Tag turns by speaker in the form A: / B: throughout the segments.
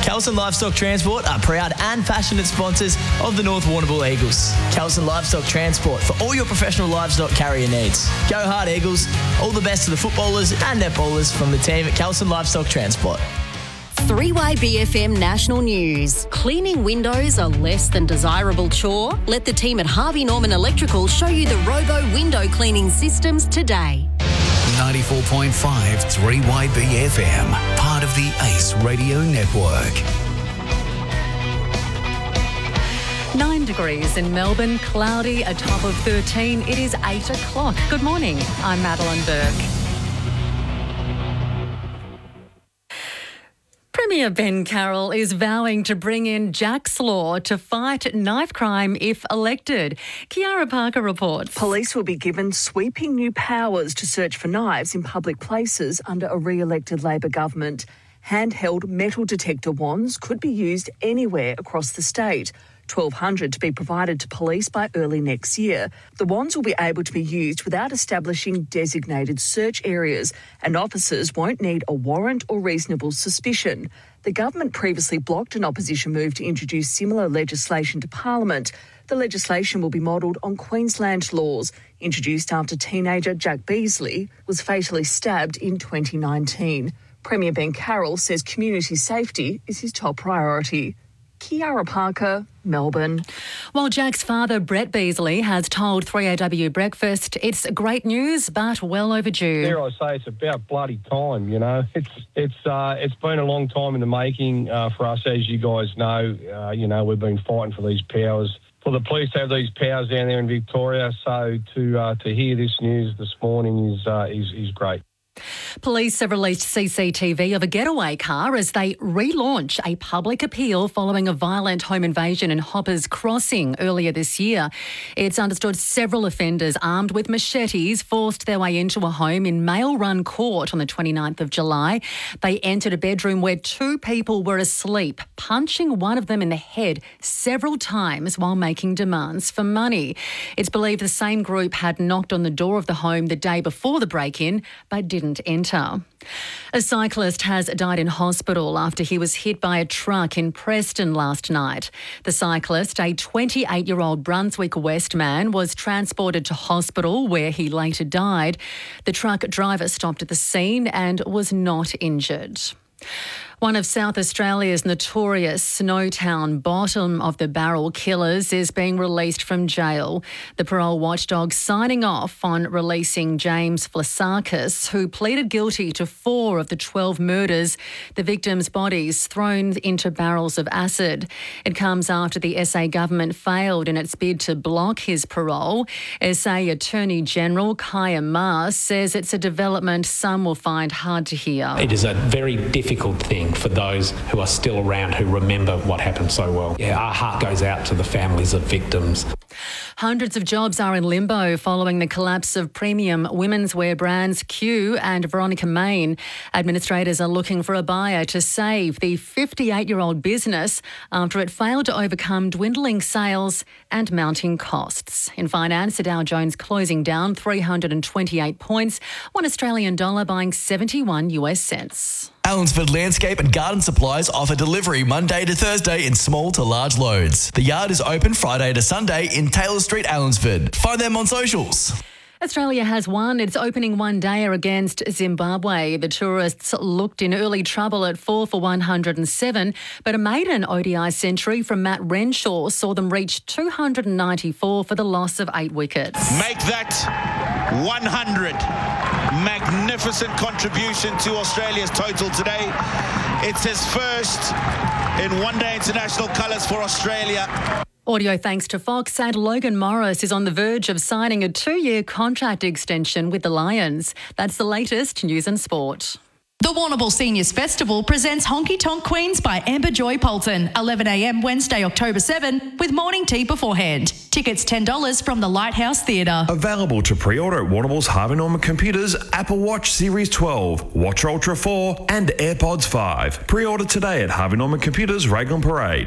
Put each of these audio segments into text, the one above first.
A: Kelson Livestock Transport are proud and passionate sponsors of the North Warrnambool Eagles. Kelson Livestock Transport for all your professional livestock carrier needs. Go hard, Eagles. All the best to the footballers and netballers from the team at Kelson Livestock Transport.
B: 3YBFM National News. Cleaning windows a less than desirable chore? Let the team at Harvey Norman Electrical show you the Robo window cleaning systems today.
C: 94.5 3YBFM, part of the ACE Radio Network.
D: 9 degrees in Melbourne, cloudy, a top of 13. It is 8 o'clock. Good morning. I'm Madeline Burke. Premier Ben Carroll is vowing to bring in Jack's Law to fight knife crime if elected. Kiara Parker reports.
E: Police will be given sweeping new powers to search for knives in public places under a re-elected Labor government. Handheld metal detector wands could be used anywhere across the state. 1,200 to be provided to police by early next year. The wands will be able to be used without establishing designated search areas, and officers won't need a warrant or reasonable suspicion. The government previously blocked an opposition move to introduce similar legislation to Parliament. The legislation will be modelled on Queensland laws, introduced after teenager Jack Beasley was fatally stabbed in 2019. Premier Ben Carroll says community safety is his top priority. Kiara Parker, Melbourne.
D: While Jack's father, Brett Beasley, has told 3AW Breakfast it's great news but well overdue.
F: Dare I say it's about bloody time, you know. It's been a long time in the making for us, as you guys know. We've been fighting for these powers, for the police to have these powers down there in Victoria. So to hear this news this morning is great.
D: Police have released CCTV of a getaway car as they relaunch a public appeal following a violent home invasion in Hoppers Crossing earlier this year. It's understood several offenders armed with machetes forced their way into a home in Mail Run Court on the 29th of July. They entered a bedroom where two people were asleep, punching one of them in the head several times while making demands for money. It's believed the same group had knocked on the door of the home the day before the break-in but didn't enter. A cyclist has died in hospital after he was hit by a truck in Preston last night. The cyclist, a 28-year-old Brunswick West man, was transported to hospital where he later died. The truck driver stopped at the scene and was not injured. One of South Australia's notorious Snowtown bottom-of-the-barrel killers is being released from jail. The parole watchdog signing off on releasing James Flasakis, who pleaded guilty to 4 of the 12 murders, the victims' bodies thrown into barrels of acid. It comes after the SA government failed in its bid to block his parole. SA Attorney General Kaya Maas says it's a development some will find hard to hear.
G: It is a very difficult thing for those who are still around who remember what happened so well. Yeah, our heart goes out to the families of victims.
D: Hundreds of jobs are in limbo following the collapse of premium women's wear brands Q and Veronica Main. Administrators are looking for a buyer to save the 58-year-old business after it failed to overcome dwindling sales and mounting costs. In finance, the Dow Jones closing down 328 points, $1 Australian buying 71 US cents.
H: Allensford Landscape and Garden Supplies offer delivery Monday to Thursday in small to large loads. The yard is open Friday to Sunday in Taylor Street, Allensford. Find them on socials.
D: Australia has won its opening one-dayer against Zimbabwe. The tourists looked in early trouble at 4 for 107, but a maiden ODI century from Matt Renshaw saw them reach 294 for the loss of 8 wickets.
I: Make that 100. Magnificent contribution to Australia's total today. It's his first in one-day international colours for Australia.
D: Audio thanks to Fox, and Logan Morris is on the verge of signing a 2-year contract extension with the Lions. That's the latest news and sport.
J: The Warrnambool Seniors Festival presents Honky Tonk Queens by Amber Joy Polton, 11 a.m. Wednesday, October 7, with morning tea beforehand. Tickets $10 from the Lighthouse Theatre.
K: Available to pre-order at Warrnambool's Harvey Norman Computers, Apple Watch Series 12, Watch Ultra 4 and AirPods 5. Pre-order today at Harvey Norman Computers, Raglan Parade.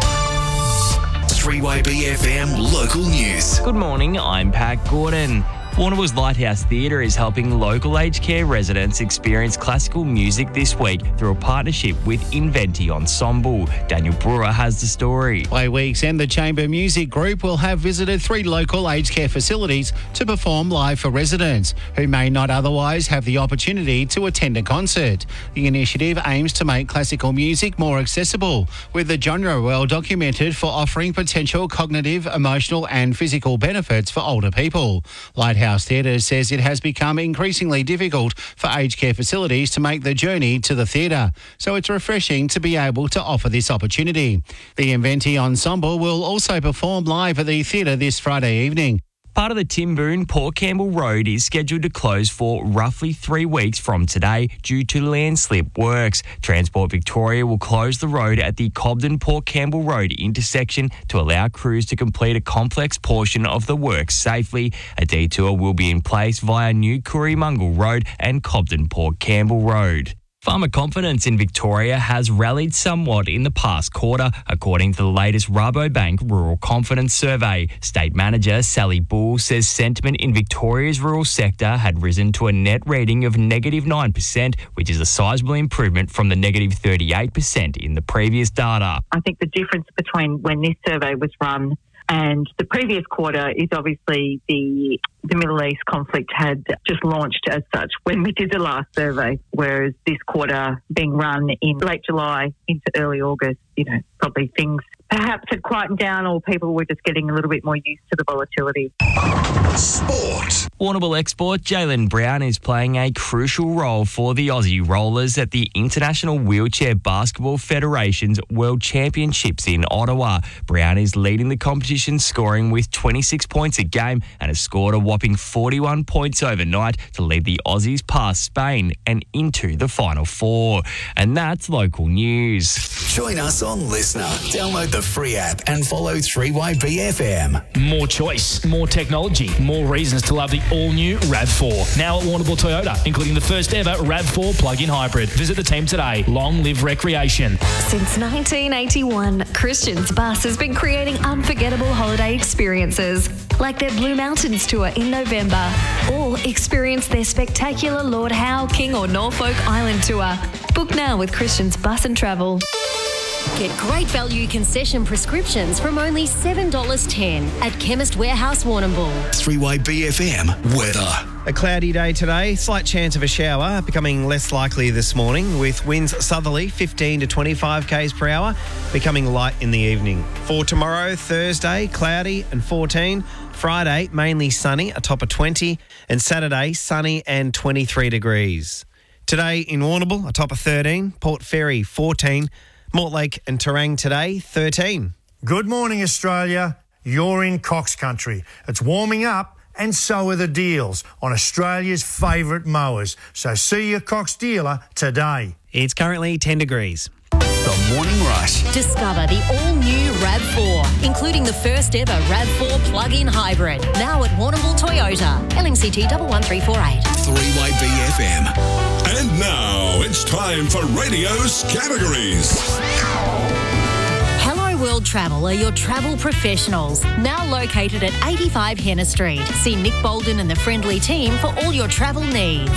C: 3YBFM Local News.
L: Good morning, I'm Pat Gordon. Warrnambool's Lighthouse Theatre is helping local aged care residents experience classical music this week through a partnership with Inventi Ensemble. Daniel Brewer has the story.
M: By week's end, the Chamber Music Group will have visited 3 local aged care facilities to perform live for residents who may not otherwise have the opportunity to attend a concert. The initiative aims to make classical music more accessible, with the genre well documented for offering potential cognitive, emotional and physical benefits for older people. Lighthouse Theatre says it has become increasingly difficult for aged care facilities to make the journey to the theatre, so it's refreshing to be able to offer this opportunity. The Inventi Ensemble will also perform live at the theatre this Friday evening.
L: Part of the Timboon Port Campbell Road is scheduled to close for roughly 3 weeks from today due to landslip works. Transport Victoria will close the road at the Cobden Port Campbell Road intersection to allow crews to complete a complex portion of the works safely. A detour will be in place via New Cooriemungal Road and Cobden Port Campbell Road. Farmer confidence in Victoria has rallied somewhat in the past quarter, according to the latest Rabobank Rural Confidence Survey. State Manager Sally Bull says sentiment in Victoria's rural sector had risen to a net reading of -9%, which is a sizable improvement from the -38% in the previous data.
N: I think the difference between when this survey was run and the previous quarter is obviously the Middle East conflict had just launched as such when we did the last survey, whereas this quarter being run in late July into early August, probably things perhaps had quietened down or people were just getting a little bit more used to the volatility.
C: Sport.
L: Warrnambool export Jaylen Brown is playing a crucial role for the Aussie Rollers at the International Wheelchair Basketball Federation's World Championships in Ottawa. Brown is leading the competition, scoring with 26 points a game and has scored a whopping 41 points overnight to lead the Aussies past Spain and into the Final Four. And that's local news.
C: Join us on Listener. Download the free app and follow 3YBFM.
O: More choice, more technology, more reasons to love the all-new RAV4. Now at Warrnambool Toyota, including the first ever RAV4 plug-in hybrid. Visit the team today. Long live recreation.
P: Since 1981, Christian's Bus has been creating unforgettable holiday experiences, like their Blue Mountains tour in November, or experience their spectacular Lord Howe, King or Norfolk Island tour. Book now with Christian's Bus and Travel.
B: Get great value concession prescriptions from only $7.10 at Chemist Warehouse Warrnambool.
C: 3YBFM weather.
Q: A cloudy day today, slight chance of a shower, becoming less likely this morning, with winds southerly 15 to 25 k's per hour, becoming light in the evening. For tomorrow, Thursday, cloudy and 14. Friday, mainly sunny, a top of 20. And Saturday, sunny and 23 degrees. Today in Warrnambool, a top of 13. Port Fairy, 14. Mortlake and Terang today, 13.
R: Good morning, Australia. You're in Cox Country. It's warming up and so are the deals on Australia's favourite mowers. So see your Cox dealer today.
Q: It's currently 10 degrees.
C: The Morning Rush.
B: Discover the all-new RAV4, including the first ever RAV4 plug-in hybrid. Now at Warrnambool Toyota, LNCT 11348.
C: 3YBFM.
S: And now it's time for Radio's categories.
B: Hello World Travel are your travel professionals, now located at 85 Henner Street. See Nick Bolden and the friendly team for all your travel needs.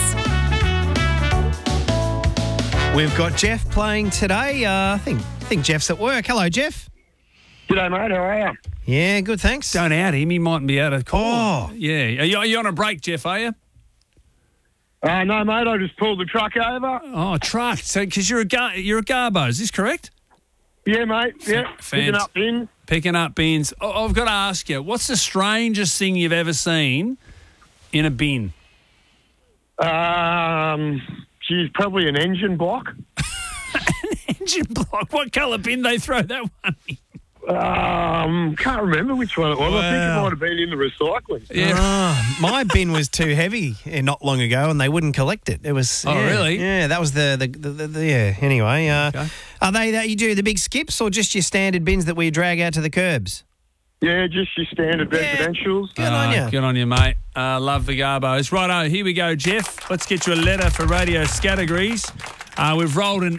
Q: We've got Jeff playing today. I think Jeff's at work. Hello, Jeff.
T: G'day, mate. How are you?
Q: Yeah, good, thanks.
U: Don't out him. He mightn't be able to call.
Q: Oh.
U: Yeah. Are you on a break, Jeff, are you?
T: No, mate. I just pulled the truck over.
U: Oh, truck. So, because you're a Garbo, is this correct?
T: Yeah, mate. Yeah. Picking up bins.
U: Picking up bins. Oh, I've got to ask you, what's the strangest thing you've ever seen in a bin?
T: Geez, probably an engine block.
U: An engine block? What colour bin they throw that one in?
T: Can't remember which one it was. Wow. I think it might have been in the recycling.
Q: Yeah. My bin was too heavy not long ago, and they wouldn't collect it. It was.
U: Oh, really?
Q: Yeah, that was the yeah. Anyway,
T: Okay.
Q: Are they that you do the big skips or just your standard bins that we drag out to the curbs?
T: Yeah, just your standard residentials.
Q: Good on you.
U: Good on you, mate. Love the Garbos. Righto, here we go, Jeff. Let's get you a letter for radio categories. We've rolled an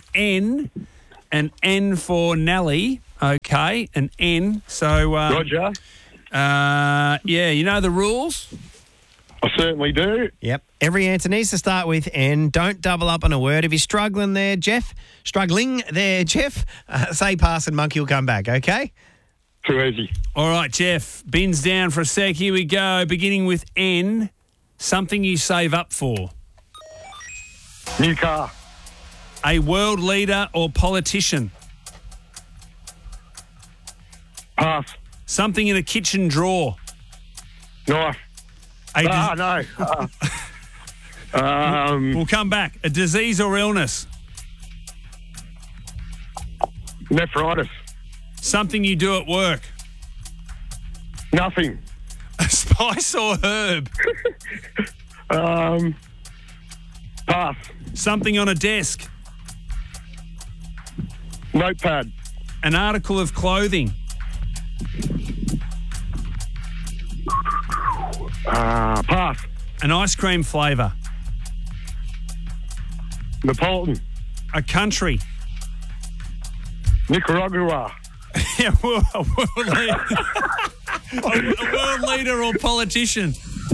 U: N for Nelly. Okay, an N. So,
T: Roger.
U: Yeah, you know the rules?
T: I certainly do.
Q: Yep. Every answer needs to start with N. Don't double up on a word. If you're struggling there, Jeff, say pass and Monkey will come back, okay?
T: Too easy.
U: All right, Jeff. Bins down for a sec. Here we go. Beginning with N. Something you save up for.
T: New car.
U: A world leader or politician.
T: Pass.
U: Something in a kitchen drawer.
T: Knife. No.
U: We'll come back. A disease or illness.
T: Nephritis.
U: Something you do at work.
T: Nothing.
U: A spice or herb.
T: Pass.
U: Something on a desk.
T: Notepad.
U: An article of clothing.
T: Pass.
U: An ice cream flavour.
T: Neapolitan.
U: A country.
T: Nicaragua.
U: Yeah, a world leader. a world leader or politician.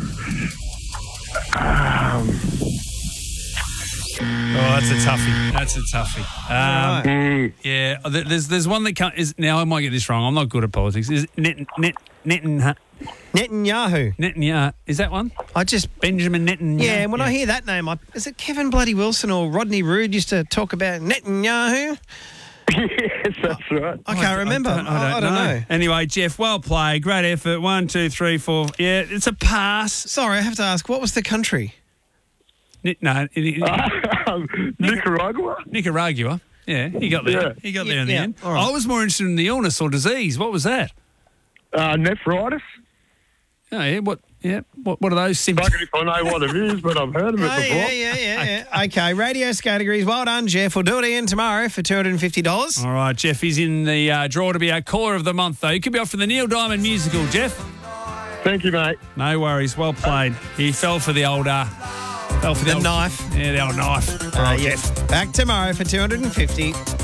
U: That's a toughie. That's a toughie. Yeah, there's one that can't. Now I might get this wrong. I'm not good at politics. Is Netanyahu? Netanyahu. Is that one? Benjamin Netanyahu.
Q: Yeah, when I hear that name, is it Kevin Bloody Wilson or Rodney Rood used to talk about Netanyahu?
T: Yes, that's right.
Q: I can't remember. I don't know.
U: Anyway, Jeff, well played. Great effort. 1, 2, 3, 4. Yeah, it's a pass.
Q: Sorry, I have to ask, what was the country?
T: Nicaragua.
U: Nicaragua. Yeah, he got there.
T: Yeah.
U: He got there in the end.
Q: All right.
U: I was more interested in the illness or disease. What was that?
T: Nephritis.
U: Oh, yeah. What are those symptoms?
T: Fucking if I know what it is, but I've heard of it before.
Q: Yeah. Okay, radio categories. Well done, Jeff. We'll do it again tomorrow for $250.
U: All right, Jeff is in the draw to be our caller of the month, though. He could be off for the Neil Diamond musical, Jeff.
T: Thank you, mate.
U: No worries. Well played. He fell for the old...
Q: the old
U: knife. Yeah, the old knife.
Q: Yes. Back tomorrow for $250.